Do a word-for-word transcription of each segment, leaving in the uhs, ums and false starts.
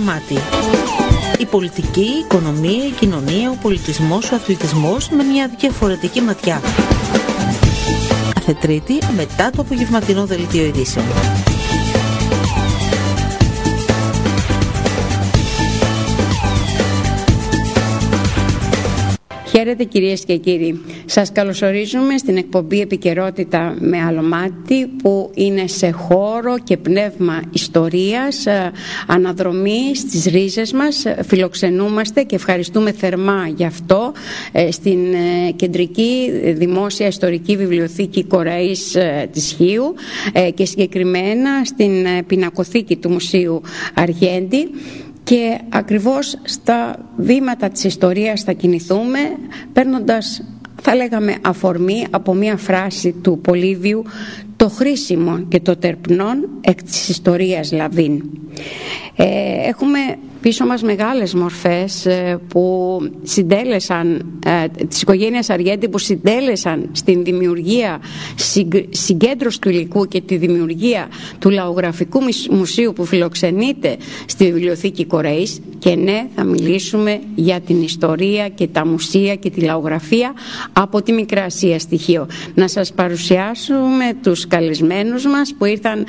κομμάτι. Η πολιτική, η οικονομία, η κοινωνία, ο πολιτισμός, ο αθλητισμός με μια διαφορετική ματιά. Κάθε Τρίτη μετά το απογευματινό δελτίο ειδήσεων. Χαίρετε κυρίες και κύριοι. Σας καλωσορίζουμε στην εκπομπή Επικαιρότητα με άλλο μάτι, που είναι σε χώρο και πνεύμα ιστορίας, αναδρομή στις ρίζες μας. Φιλοξενούμαστε και ευχαριστούμε θερμά γι' αυτό στην Κεντρική Δημόσια Ιστορική Βιβλιοθήκη Κοραής της Χίου και συγκεκριμένα στην Πινακοθήκη του Μουσείου Αργέντη. Και ακριβώς στα βήματα της ιστορίας θα κινηθούμε, παίρνοντας, θα λέγαμε, αφορμή από μία φράση του Πολύβιου: «Το χρήσιμο και το τερπνόν εκ της ιστορίας λαβήν». Ε, έχουμε πίσω μας μεγάλες μορφές ε, που συντέλεσαν, ε, της οικογένειας Αργέντη, που συντέλεσαν στην δημιουργία, συγκ, συγκέντρωση του υλικού και τη δημιουργία του Λαογραφικού Μουσείου που φιλοξενείται στη Βιβλιοθήκη Κοραής. Και ναι, θα μιλήσουμε για την ιστορία και τα μουσεία και τη λαογραφία από τη Μικρά Ασία στη Χίο. Να σας παρουσιάσουμε τους καλεσμένους μας που ήρθαν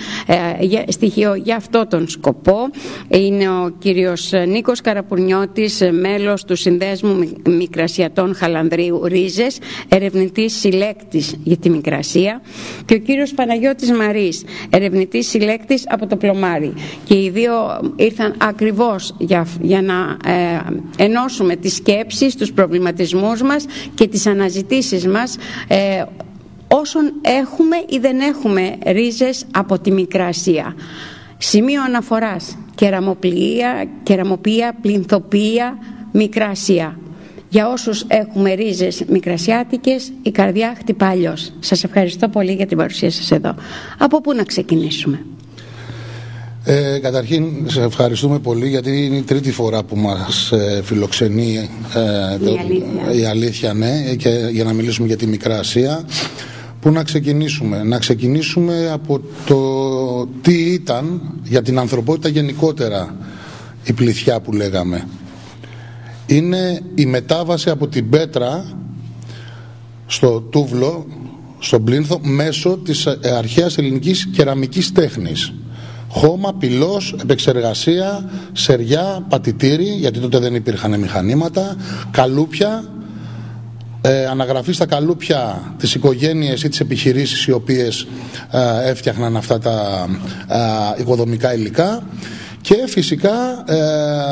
ε, στη Χίο για αυτό τον σκοπό. Είναι ο κύριος Νίκος Καραπουρνιώτης, μέλος του Συνδέσμου Μικρασιατών Χαλανδρίου Ρίζες, ερευνητής συλλέκτης για τη Μικρασία, και ο κύριος Παναγιώτης Μαρής, ερευνητής συλλέκτης από το Πλωμάρι. Και οι δύο ήρθαν ακριβώς για, για να ε, ενώσουμε τις σκέψεις, τους προβληματισμούς μας και τις αναζητήσεις μας, ε, όσων έχουμε ή δεν έχουμε ρίζες από τη Μικρά Ασία. Σημείο αναφοράς: κεραμοπλοεία, κεραμοποιία, πλινθοποιία, Μικρά Ασία. Για όσους έχουμε ρίζες μικρασιάτικες, η καρδιά χτυπά αλλιώς. Σας ευχαριστώ πολύ για την παρουσία σας εδώ. Από πού να ξεκινήσουμε? Ε, καταρχήν, σε ευχαριστούμε πολύ, γιατί είναι η τρίτη φορά που μας ε, φιλοξενεί ε, η, το, αλήθεια. η αλήθεια, ναι, και, για να μιλήσουμε για τη Μικρά Ασία. Πού να ξεκινήσουμε? Να ξεκινήσουμε από το τι ήταν για την ανθρωπότητα γενικότερα η πληθιά που λέγαμε. Είναι η μετάβαση από την πέτρα στο τούβλο, στον πλίνθο, μέσω της αρχαίας ελληνικής κεραμικής τέχνης. Χώμα, πυλός, επεξεργασία, σεριά, πατητήρι, γιατί τότε δεν υπήρχαν μηχανήματα, καλούπια, ε, αναγραφή στα καλούπια τις οικογένειες ή τις επιχειρήσεις οι οποίες ε, έφτιαχναν αυτά τα ε, οικοδομικά υλικά, και φυσικά ε,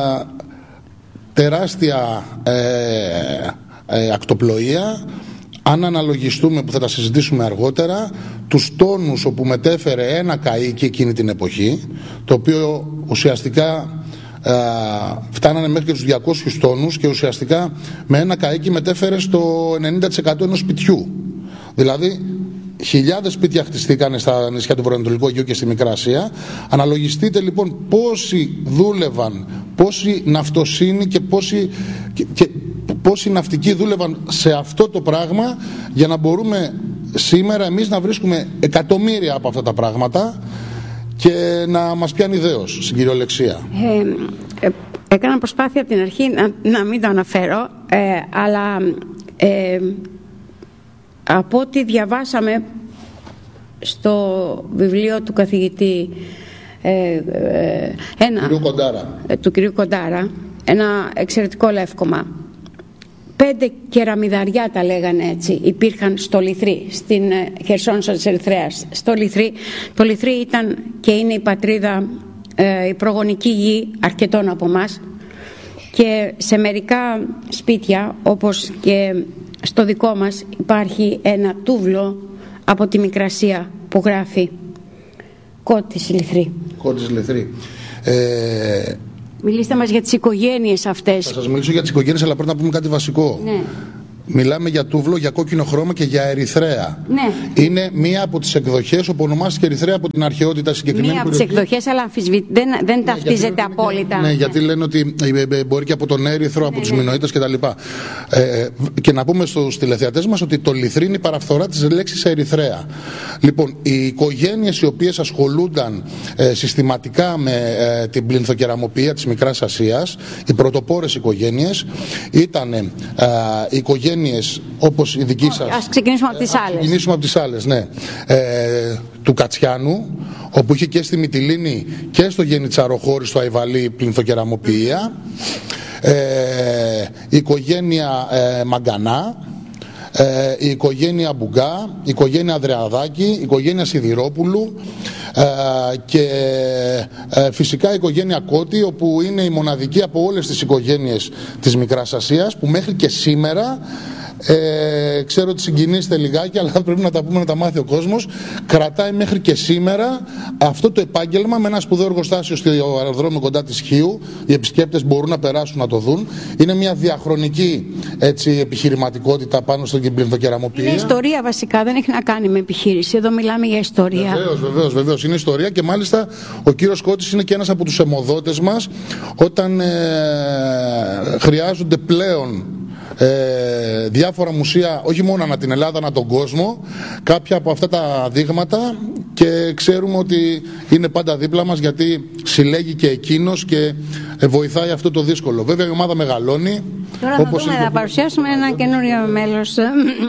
τεράστια ε, ε, ακτοπλοεία. Αν αναλογιστούμε, που θα τα συζητήσουμε αργότερα, τους τόνους όπου μετέφερε ένα καΐκι εκείνη την εποχή, το οποίο ουσιαστικά ε, φτάνανε μέχρι και τους διακόσιους τόνους, και ουσιαστικά με ένα καΐκι μετέφερε στο ενενήντα τοις εκατό ενός σπιτιού. Δηλαδή χιλιάδες σπίτια χτιστήκανε στα νησιά του Βορειοανατολικού Αιγαίου και στη Μικρά Ασία. Αναλογιστείτε λοιπόν πόσοι δούλευαν, πόσοι ναυτοσύνοι και πόσοι, και, και, πόσοι ναυτικοί δούλευαν σε αυτό το πράγμα, για να μπορούμε σήμερα εμείς να βρίσκουμε εκατομμύρια από αυτά τα πράγματα και να μας πιάνει δέος στην κυριολεξία. Ε, ε, έκανα προσπάθεια από την αρχή να, να μην το αναφέρω, ε, αλλά ε, από ό,τι διαβάσαμε στο βιβλίο του καθηγητή ε, ε, ένα, κυρίου Κοντάρα. Ε, του κυρίου Κοντάρα, ένα εξαιρετικό λεύκομα. Πέντε κεραμιδαριά, τα λέγανε έτσι, υπήρχαν στο Λιθρί, στην Χερσόνησο της Ερυθρέας. Στο Λιθρί, το Λιθρί ήταν και είναι η πατρίδα, ε, η προγονική γη αρκετών από εμάς, και σε μερικά σπίτια, όπως και στο δικό μας, υπάρχει ένα τούβλο από τη Μικρά Ασία που γράφει Κώτης Λιθρί. Κώτης Λιθρί. Ε... Μιλήστε μας για τις οικογένειες αυτές. Θα σας μιλήσω για τις οικογένειες, αλλά πρέπει να πούμε κάτι βασικό. Ναι. Μιλάμε για τούβλο, για κόκκινο χρώμα και για ερυθρέα. Ναι. Είναι μία από τις εκδοχές όπου ονομάστηκε ερυθρέα από την αρχαιότητα συγκεκριμένη. Μία από τις εκδοχές, αλλά αμφισβη... δεν, δεν ναι, ταυτίζεται απόλυτα. Ναι, γιατί λένε ότι μπορεί και από τον έρυθρο, από ναι, τους ναι. Μινωίτες κτλ. Ε, και να πούμε στους τηλεθεατές μας ότι το λιθρί είναι η παραφθορά της λέξης ερυθρέα. Λοιπόν, οι οικογένειες οι οποίες ασχολούνταν ε, συστηματικά με ε, την πλινθοκεραμοποιία της Μικράς Ασίας, οι πρωτοπόρες οικογένειες, ήταν ε, οι οικογένειες όπως η δική σας. Ας ξεκινήσουμε από τις άλλες. Ας ξεκινήσουμε από τις άλλες, ναι. Ε, του Κατσιάνου, όπου είχε και στη Μυτιλήνη και στο Γενιτσαροχώρι, στο Αϊβαλί, πλινθοκεραμοποιία. Ε, η οικογένεια ε, Μαγκανά, ε, η οικογένεια Μπουγκά, η οικογένεια Ανδρεαδάκη, η οικογένεια Σιδηρόπουλου ε, και ε, φυσικά η οικογένεια Κώτη, όπου είναι η μοναδική από όλες τις οικογένειες της Μικράς Ασίας που μέχρι και σήμερα, Ε, ξέρω ότι συγκινείστε λιγάκι, αλλά πρέπει να τα πούμε, να τα μάθει ο κόσμος, κρατάει μέχρι και σήμερα αυτό το επάγγελμα με ένα σπουδαίο εργοστάσιο στο αεροδρόμιο κοντά της Χίου. Οι επισκέπτες μπορούν να περάσουν να το δουν. Είναι μια διαχρονική έτσι, επιχειρηματικότητα πάνω στον πλινθοκεραμοποιία. Είναι ιστορία βασικά, δεν έχει να κάνει με επιχείρηση. Εδώ μιλάμε για ιστορία. Βεβαίως, βεβαίως, βεβαίως. Είναι ιστορία και μάλιστα ο κύριος Κώτης είναι και ένας από τους αιμοδότες μας όταν ε, χρειάζονται πλέον Ε, διάφορα μουσεία, όχι μόνο ανά την Ελλάδα, ανά τον κόσμο, κάποια από αυτά τα δείγματα, και ξέρουμε ότι είναι πάντα δίπλα μας γιατί συλλέγει και εκείνος και βοηθάει αυτό το δύσκολο. Βέβαια η ομάδα μεγαλώνει. Τώρα θα δούμε, θα παρουσιάσουμε ένα καινούριο μέλος. Ε,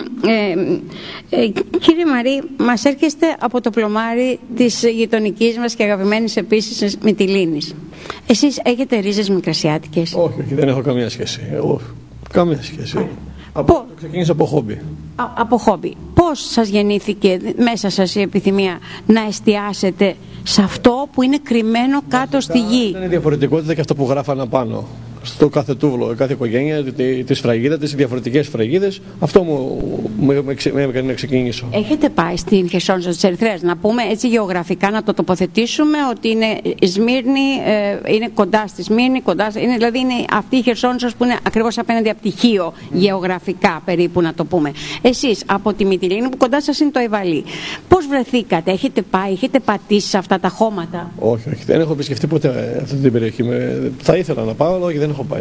ε, ε, κύριε Μαρή, μας έρχεστε από το πλωμάρι της γειτονικής μας και αγαπημένης επίσης Μυτιλήνης. Εσείς έχετε ρίζες μικρασιάτικες? Όχι, όχι, δεν έχω καμία σχέση. Εγώ καμία σχέση. Από, ξεκίνησα από χόμπι. Α, από χόμπι. Πώς σας γεννήθηκε μέσα σας η επιθυμία να εστιάσετε σε αυτό που είναι κρυμμένο κάτω στη γη? Είναι διαφορετικότητα και αυτό που γράφανα πάνω. Στο κάθε τούβλο, κάθε οικογένεια, τη σφραγίδα, τις διαφορετικές σφραγίδες. Αυτό μου με, με, με έκανε να ξεκινήσω. Έχετε πάει στην Χερσόνησο της Ερυθρέας? Να πούμε έτσι γεωγραφικά, να το τοποθετήσουμε ότι είναι Σμύρνη, ε, είναι κοντά στη Σμύρνη, κοντά, είναι, δηλαδή είναι αυτή η Χερσόνησος που είναι ακριβώς απέναντι από τη Χίο, mm. γεωγραφικά περίπου να το πούμε. Εσείς από τη Μυτιλήνη που κοντά σας είναι το Αϊβαλί. Πώς βρεθήκατε, έχετε πάει, έχετε πατήσει σε αυτά τα χώματα? Όχι, όχι, δεν έχω επισκεφτεί ποτέ αυτή την περιοχή. Με, θα ήθελα να πάω, αλλά όχι, δεν έχω πάει.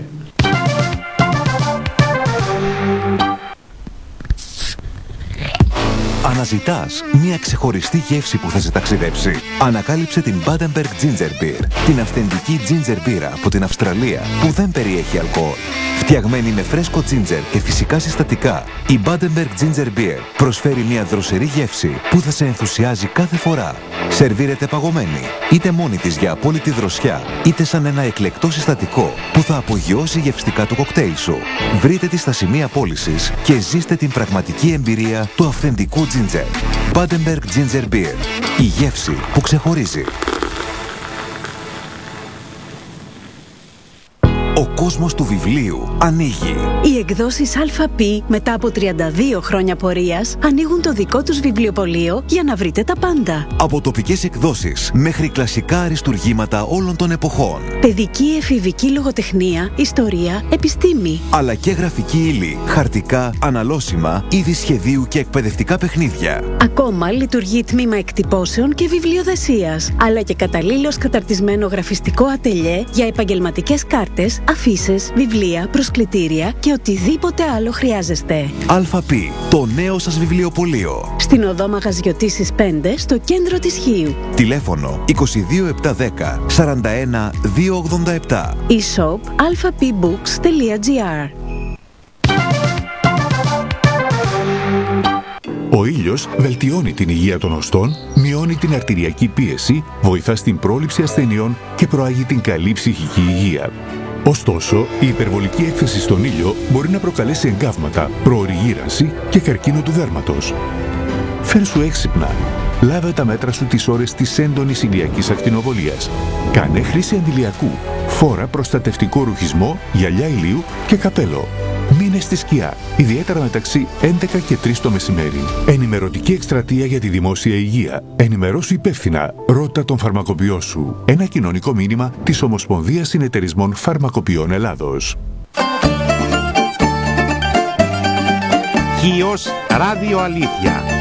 Αναζητάς μια ξεχωριστή γεύση που θα σε ταξιδέψει? Ανακάλυψε την Badenberg Ginger Beer, την αυθεντική ginger μπύρα από την Αυστραλία που δεν περιέχει αλκοόλ. Φτιαγμένη με φρέσκο ginger και φυσικά συστατικά, η Badenberg Ginger Beer προσφέρει μια δροσερή γεύση που θα σε ενθουσιάζει κάθε φορά. Σερβίρεται παγωμένη, είτε μόνη της για απόλυτη δροσιά, είτε σαν ένα εκλεκτό συστατικό που θα απογειώσει γευστικά το κοκτέιλ σου. Βρείτε τη στα σημεία πώλησης και ζήστε την πραγματική εμπειρία του αυθεντικού ginger. Badenberg Ginger Beer. Η γεύση που ξεχωρίζει. Ο κόσμος του βιβλίου ανοίγει. Οι εκδόσεις ΑΠ μετά από τριάντα δύο χρόνια πορείας ανοίγουν το δικό τους βιβλιοπωλείο για να βρείτε τα πάντα. Από τοπικές εκδόσεις μέχρι κλασικά αριστουργήματα όλων των εποχών. Παιδική, εφηβική λογοτεχνία, ιστορία, επιστήμη. Αλλά και γραφική ύλη, χαρτικά, αναλώσιμα, είδη σχεδίου και εκπαιδευτικά παιχνίδια. Ακόμα λειτουργεί τμήμα εκτυπώσεων και βιβλιοδεσίας. Αλλά και καταλήλως καταρτισμένο γραφιστικό ατελιέ για επαγγελματικές κάρτες, αφίσες, βιβλία, προσκλητήρια και οτιδήποτε άλλο χρειάζεστε. ΑΠ, το νέο σας βιβλιοπωλείο. Στην οδό Μαγαζιωτήσης πέντε, στο κέντρο της Χίου. Τηλέφωνο είκοσι δύο επτακόσια δέκα σαράντα ένα διακόσια ογδόντα επτά. e-shop alphapbooks τελεία gr. Ο ήλιος βελτιώνει την υγεία των οστών, μειώνει την αρτηριακή πίεση, βοηθά στην πρόληψη ασθενειών και προάγει την καλή ψυχική υγεία. Ωστόσο, η υπερβολική έκθεση στον ήλιο μπορεί να προκαλέσει εγκάβματα, προωρή γύρανση και καρκίνο του δέρματος. Φέρσου έξυπνα. Λάβε τα μέτρα σου τις ώρες της έντονης ηλιακής ακτινοβολίας. Κάνε χρήση αντιλιακού. Φόρα προστατευτικό ρουχισμό, γυαλιά ηλίου και καπέλο. Μείνε στη σκιά, ιδιαίτερα μεταξύ έντεκα και τρεις το μεσημέρι. Ενημερωτική εκστρατεία για τη δημόσια υγεία. Ενημερώσου υπεύθυνα. Ρώτα τον φαρμακοποιό σου. Ένα κοινωνικό μήνυμα της Ομοσπονδίας Συνεταιρισμών Φαρμακοποιών Ελλάδος. Χίος Ράδιο Αλήθεια.